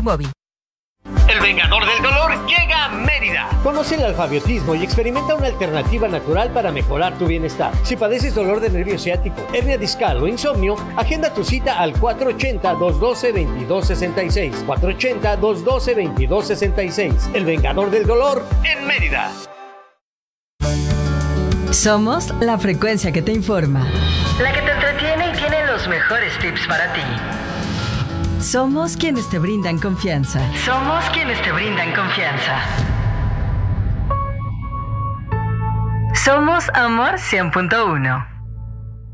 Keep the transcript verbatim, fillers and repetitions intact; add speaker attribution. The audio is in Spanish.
Speaker 1: por móvil.
Speaker 2: El Vengador del Dolor llega a Mérida. Conoce el alfabiotismo y experimenta una alternativa natural para mejorar tu bienestar. Si padeces dolor de nervio ciático, hernia discal o insomnio, agenda tu cita al cuatro ochenta, dos doce, veintidós sesenta y seis. cuatro ochenta, dos doce, veintidós sesenta y seis. El Vengador del Dolor en Mérida.
Speaker 3: Somos la frecuencia que te informa,
Speaker 4: la que te entretiene y tiene los mejores tips para ti.
Speaker 3: Somos quienes te brindan confianza.
Speaker 4: Somos quienes te brindan confianza. Somos Amor cien punto uno.